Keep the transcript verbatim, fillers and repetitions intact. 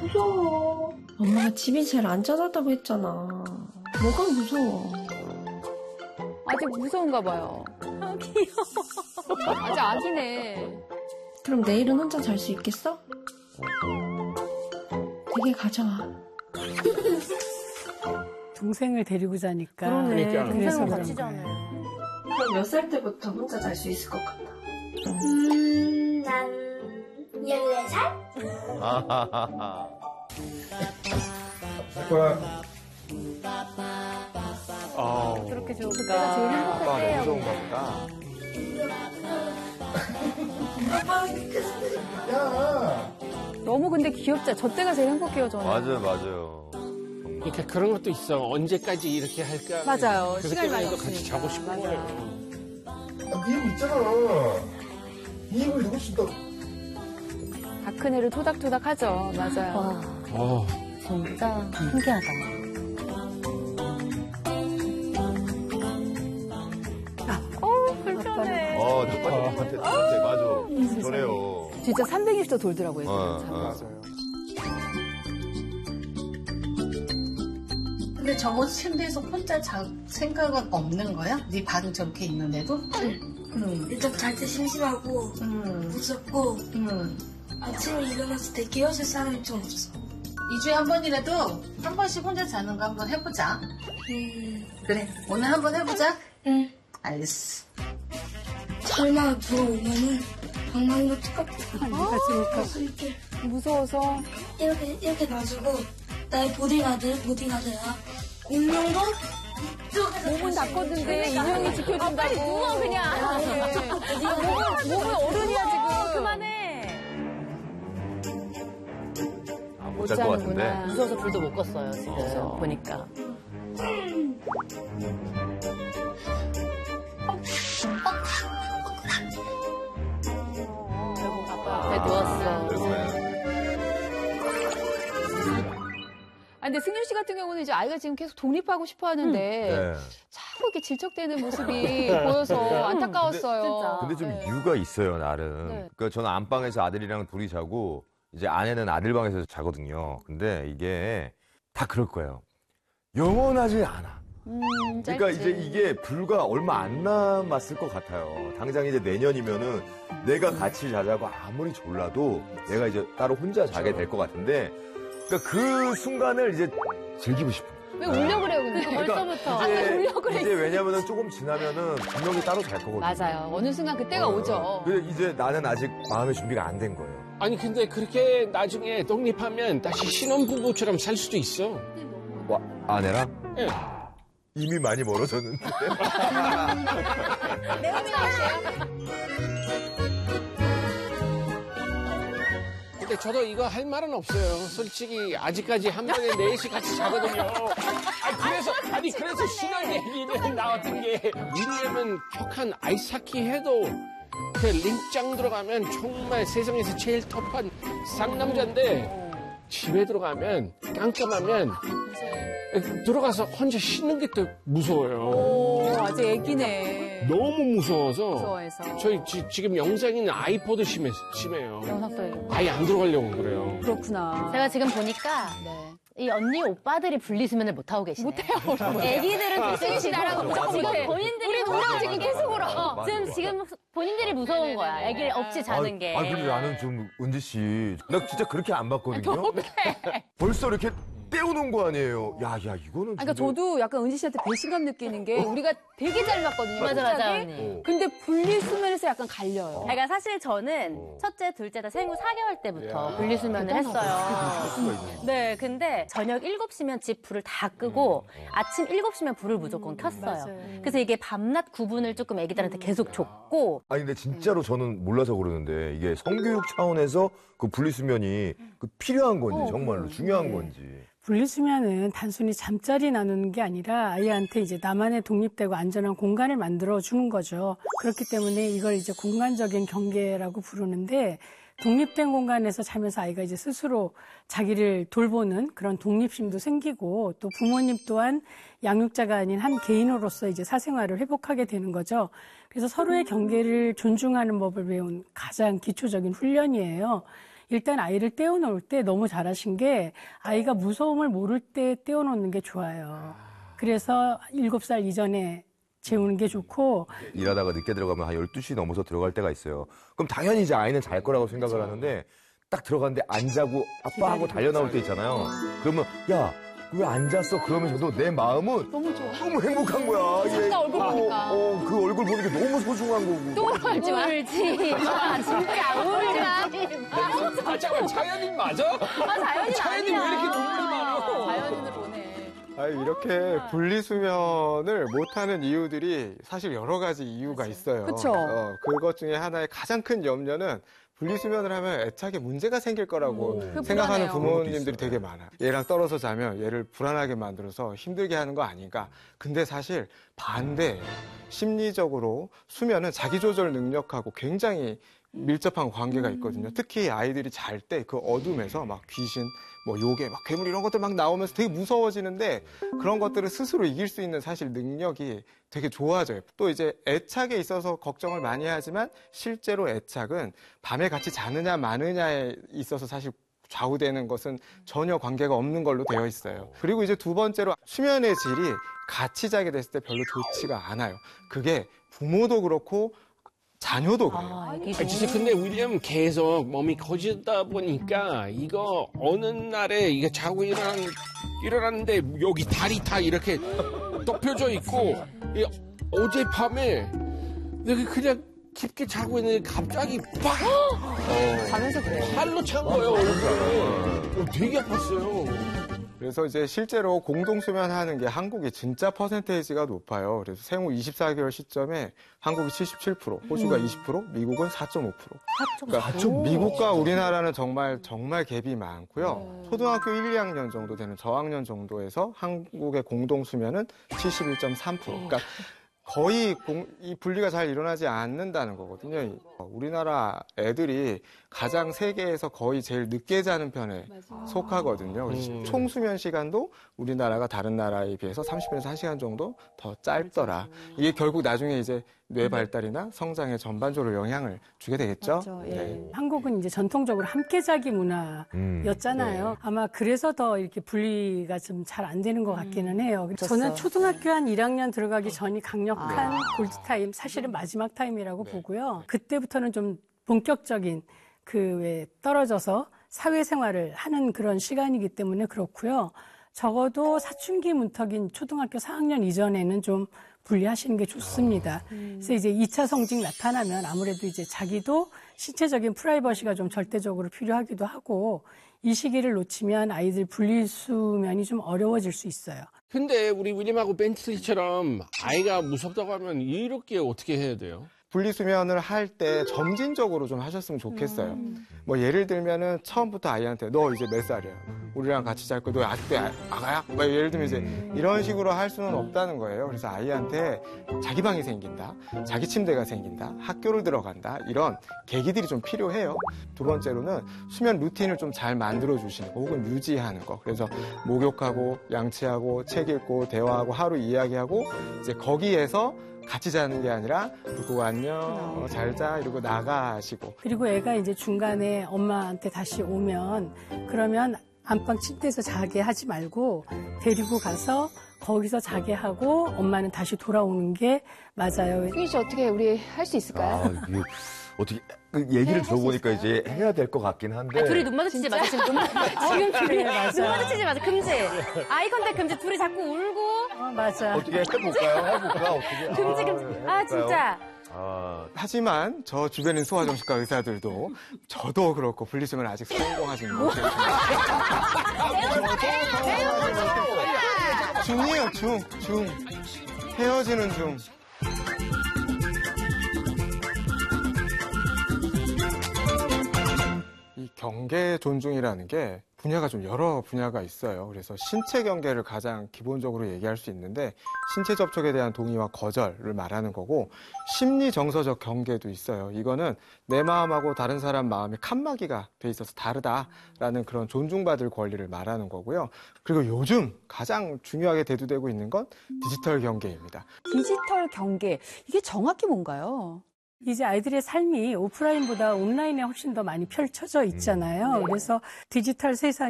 무서워. 엄마가 집이 제일 안전하다고 했잖아. 뭐가 무서워? 아직 무서운가 봐요. 아, 귀여워. 아직 아기네. 그럼 내일은 혼자 잘 수 있겠어? 되게 가져와. 동생을 데리고 자니까. 그러네. 그러니까. 동생은 같이 자네. 그럼 몇 살 때부터 혼자 잘 수 있을 것 같아? 음, 난 열네 살? 아하하하. 아우. 그렇게 좋을까? 그때가 제일 아빠가 행복할 너무 때예요. 좋은가 보다. 아빠가 그랬으니까. 너무 근데 귀엽죠? 저 때가 제일 행복해요, 저는. 맞아요, 맞아요. 그러니까 그런 것도 있어. 언제까지 이렇게 할까? 맞아요. 그것 시간이 많이 때문에도 같이 없으니까. 자고 싶은 맞아요. 거예요. 아, 네 입 있잖아. 네 입을 누구 쓴다. 다 큰 애를 토닥토닥 하죠. 맞아요. 와, 어. 진짜 신기하다. 어우, 불편해. 어, 똑같아, 똑같아, 똑같아. 맞아. 저래요. 진짜 삼백이십 도 돌더라고요. 어, 진짜. 어. 근데 저거 침대에서 혼자 잘 생각은 없는 거야? 네 방이 저렇게 있는데도? 응. 일단 잘 때 심심하고 응. 무섭고 응. 아침에 일어났을 때 깨워줄 사람이 좀 없어. 이 주에 한 번이라도 한 번씩 혼자 자는 거 한번 해보자. 음, 그래, 오늘 한번 해보자. 응. 알겠어. 설마 누가 오면은 방망이로 뚜껑 내가 지니까. 이렇게 무서워서. 이렇게 이렇게 놔주고 나의 보딩아들 보딩아들아 공룡도 몸은 닫거든데 인형이 지켜준다고. 아, 빨리 누워 그냥. 네가 몸은, 몸은 어른이야 지금. 그만해. 아, 못 잘 것 같은데. 무서워서 불도 못 껐어요, 지금. 보니까. 아빠 앞에 누웠어. 아, 근데 승윤 씨 같은 경우는 이제 아이가 지금 계속 독립하고 싶어 하는데 네. 자꾸 이렇게 질척대는 모습이 보여서 안타까웠어요. 진짜. 근데 좀 네. 이유가 있어요, 나름. 네. 그러니까 저는 안방에서 아들이랑 둘이 자고, 이제 아내는 아들 방에서 자거든요. 근데 이게 다 그럴 거예요. 영원하지 않아. 음, 그러니까 짧지. 이제 이게 불과 얼마 안 남았을 것 같아요. 당장 이제 내년이면은 내가 같이 자자고 아무리 졸라도 내가 이제 따로 혼자 자게 될 것 같은데, 그러니까 그 순간을 이제 즐기고 싶어. 왜 울려 그래요, 근데? 벌써부터. 아, 왜 울려 그래? 이제 왜냐면은 조금 지나면은 분명히 따로 잘 거거든요. 맞아요. 어느 순간 그때가 오죠. 근데 이제 나는 아직 마음의 준비가 안 된 거예요. 아니 근데 그렇게 나중에 독립하면 다시 신혼부부처럼 살 수도 있어. 와, 아내랑? 예. 이미 많이 멀어졌는데. 근데 저도 이거 할 말은 없어요. 솔직히 아직까지 한 방에 넷이 같이 자거든요. 아 그래서 아니 그래서 신혼 얘기는 나왔던 게 윌리엄은 격한 아이스하키 해도 그 링장 들어가면 정말 세상에서 제일 터프한 쌍남자인데 집에 들어가면 깜깜하면 들어가서 혼자 씻는 게 또 무서워요. 오, 아직 애기네. 너무 무서워서 무서워해서. 저희 지, 지금 영상에는 아이포드 심해, 심해요. 영상도 아예 안 들어가려고 그래요. 그렇구나. 제가 지금 보니까 네. 이 언니 오빠들이 분리수면을 못하고 계시네요. 못해요. 애기들은 승희 씨 나랑 무조건 지금 못해. 본인들이 우리 울어 무서운 지금 거야. 계속 울어. 어, 지금 지금 본인들이 무서운 거야. 애기를 없이 자는 게. 아, 근데 나는 좀 은지 씨, 나 진짜 그렇게 안 봤거든요. 벌써 이렇게 떼우는 거 아니에요. 야, 야, 이거는. 그러니까 근데- 저도 약간 은지 씨한테 배신감 느끼는 게 우리가 되게 잘 맞거든요. 맞아, 맞아, 솔직하게. 언니. 근데 분리수면에서 약간 갈려요. 그러니까 사실 저는 어. 첫째, 둘째 다 생후 사 개월 때부터 야. 분리수면을 대단하다. 했어요. 네, 근데 저녁 일곱 시면 집 불을 다 끄고 아침 일곱 시면 불을 무조건 켰어요. 맞아요. 그래서 이게 밤낮 구분을 조금 애기들한테 계속 줬고 아니, 근데 진짜로 저는 몰라서 그러는데, 이게 성교육 차원에서 그 분리수면이 그 필요한 건지, 정말로 중요한 건지. 분리수면은 단순히 잠자리 나누는 게 아니라 아이한테 이제 나만의 독립되고 안전한 공간을 만들어 주는 거죠. 그렇기 때문에 이걸 이제 공간적인 경계라고 부르는데, 독립된 공간에서 자면서 아이가 이제 스스로 자기를 돌보는 그런 독립심도 생기고, 또 부모님 또한 양육자가 아닌 한 개인으로서 이제 사생활을 회복하게 되는 거죠. 그래서 서로의 경계를 존중하는 법을 배운 가장 기초적인 훈련이에요. 일단 아이를 떼어놓을 때 너무 잘하신 게 아이가 무서움을 모를 때 떼어놓는 게 좋아요. 그래서 일곱 살 이전에 재우는 게 좋고 일하다가 늦게 들어가면 한 열두 시 넘어서 들어갈 때가 있어요. 그럼 당연히 이제 아이는 잘 거라고 생각을 하는데 딱 들어갔는데 안 자고 아빠하고 달려 나올 때 있잖아요. 그러면 야, 왜 안 잤어? 그러면서도 내 마음은 너무 좋아. 너무 행복한 거야. 진짜 얼굴 보니까. 어, 어, 그 얼굴 보는 게 너무 소중한 거고. 또 울지 마. 울지 마. 진짜 울지 마. 아, 잠깐만, 자연인 맞아? 아, 자연인 자연인 아니야. 왜 이렇게 눈물이 많아? 자연인으로 오네. 아, 이렇게 분리수면을 못하는 이유들이 사실 여러 가지 이유가 있어요. 그쵸. 어, 그것 중에 하나의 가장 큰 염려는 분리수면을 하면 애착에 문제가 생길 거라고 그 생각하는 불안해요. 부모님들이 되게 많아요. 얘랑 떨어져 자면 얘를 불안하게 만들어서 힘들게 하는 거 아닌가. 근데 사실 반대예요. 심리적으로 수면은 자기조절 능력하고 굉장히 밀접한 관계가 있거든요. 특히 아이들이 잘 때 그 어둠에서 막 귀신, 뭐 요괴, 막 괴물 이런 것들 막 나오면서 되게 무서워지는데 그런 것들을 스스로 이길 수 있는 사실 능력이 되게 좋아져요. 또 이제 애착에 있어서 걱정을 많이 하지만 실제로 애착은 밤에 같이 자느냐 마느냐에 있어서 사실 좌우되는 것은 전혀 관계가 없는 걸로 되어 있어요. 그리고 이제 두 번째로 수면의 질이 같이 자게 됐을 때 별로 좋지가 않아요. 그게 부모도 그렇고 자녀도 그래요. 아, 아, 진짜 근데 위리엄 계속 몸이 커지다 보니까 이거 어느 날에 이게 자고 일어난, 일어났는데 여기 다리 다 이렇게 덮여져 있고 이 어젯밤에 내가 그냥 깊게 자고 있는데 갑자기 빡! 어, 자면서 그래요. 팔로 찬 거예요, 얼굴에. 어, 되게 아팠어요. 그래서 이제 실제로 공동수면하는 게 한국이 진짜 퍼센테이지가 높아요. 그래서 생후 이십사 개월 시점에 한국이 칠십칠 퍼센트, 호주가 이십 퍼센트, 미국은 사 점 오 퍼센트. 그러니까 미국과 우리나라는 정말 정말 갭이 많고요. 초등학교 일, 이 학년 정도 되는 저학년 정도에서 한국의 공동수면은 칠십일 점 삼 퍼센트. 그러니까 거의 공, 이 분리가 잘 일어나지 않는다는 거거든요. 이, 우리나라 애들이 가장 세계에서 거의 제일 늦게 자는 편에 맞아. 속하거든요. 그래서 음. 총 수면 시간도 우리나라가 다른 나라에 비해서 삼십 분에서 한 시간 정도 더 짧더라. 이게 결국 나중에 이제 뇌 발달이나 성장에 전반적으로 영향을 주게 되겠죠. 맞죠, 예. 네. 한국은 이제 전통적으로 함께 자기 문화였잖아요. 음, 네. 아마 그래서 더 이렇게 분리가 좀 잘 안 되는 것 같기는 해요. 그렇죠. 저는 초등학교 한 일 학년 들어가기 전이 강력한 아. 골드타임, 사실은 마지막 타임이라고 네. 보고요. 그때부터는 좀 본격적인 그 왜 떨어져서 사회생활을 하는 그런 시간이기 때문에 그렇고요. 적어도 사춘기 문턱인 초등학교 사 학년 이전에는 좀 분리하시는 게 좋습니다. 그래서 이제 이 차 성징 나타나면 아무래도 이제 자기도 신체적인 프라이버시가 좀 절대적으로 필요하기도 하고 이 시기를 놓치면 아이들 분리수면이 좀 어려워질 수 있어요. 근데 우리 위림하고 벤틀리처럼 아이가 무섭다고 하면 이렇게 어떻게 해야 돼요? 분리수면을 할 때 점진적으로 좀 하셨으면 좋겠어요. 음. 뭐 예를 들면은 처음부터 아이한테 너 이제 몇 살이야? 우리랑 같이 잘 거야? 너 아직도 아, 아가야? 뭐 예를 들면 이제 이런 식으로 할 수는 없다는 거예요. 그래서 아이한테 자기 방이 생긴다, 자기 침대가 생긴다, 학교를 들어간다 이런 계기들이 좀 필요해요. 두 번째로는 수면 루틴을 좀 잘 만들어 주시는 거 혹은 유지하는 거. 그래서 목욕하고 양치하고 책 읽고 대화하고 하루 이야기하고 이제 거기에서 같이 자는 게 아니라 그리고 안녕 어, 잘 자 이러고 나가시고 그리고 애가 이제 중간에 엄마한테 다시 오면 그러면 안방 침대에서 자게 하지 말고 데리고 가서 거기서 자게 하고 엄마는 다시 돌아오는 게 맞아요. 승희 씨 어떻게 우리 할 수 있을까요? 아, 이게 어떻게 그 얘기를 들어보니까 이제 해야 될 것 같긴 한데. 아, 둘이 눈 마주치지 마세요. 지금 눈, 마- 지금 둘이 눈 마주치지 마세요. 금지. 아이 컨택 금지. 둘이 자꾸 울고. 어, 맞아. 어떻게 해볼까요? 해볼까? 어떻게? 금지 금지. 아 해볼까요? 진짜. 아, 하지만 저 주변인 소아정신과 의사들도 저도 그렇고 분리수면 아직 성공하지 못해요. 중이에요, 중, 중. 헤어지는 중. 이 경계 존중이라는 게 분야가 좀 여러 분야가 있어요. 그래서 신체 경계를 가장 기본적으로 얘기할 수 있는데 신체 접촉에 대한 동의와 거절을 말하는 거고 심리 정서적 경계도 있어요. 이거는 내 마음하고 다른 사람 마음이 칸막이가 돼 있어서 다르다라는 그런 존중받을 권리를 말하는 거고요. 그리고 요즘 가장 중요하게 대두되고 있는 건 디지털 경계입니다. 디지털 경계. 이게 정확히 뭔가요? 이제 아이들의 삶이 오프라인보다 온라인에 훨씬 더 많이 펼쳐져 있잖아요. 네. 그래서 디지털 세상